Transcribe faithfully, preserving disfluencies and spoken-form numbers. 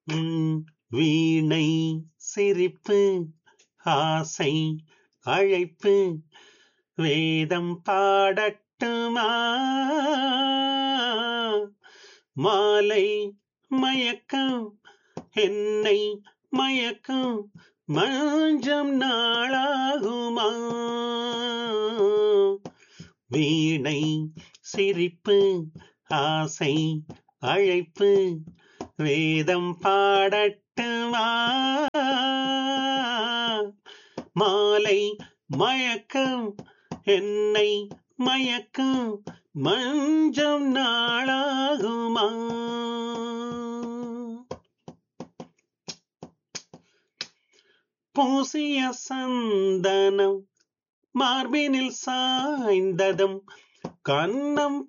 உம் வீணை சிரிப்பு ஆசை அழைப்பு வேதம் பாடட்டுமா மாலை மயக்கம் என்னை மயக்கம் மஞ்சம் நாளாகுமா வீணை சிரிப்பு ஆசை அழைப்பு வேதம் பாடட்டுமா மாலை மயக்கம் என்னை மயக்கம் மஞ்சம் நாளாகுமா பூசிய சந்தனம் மார்பினில் சாய்ந்ததும் கன்னம்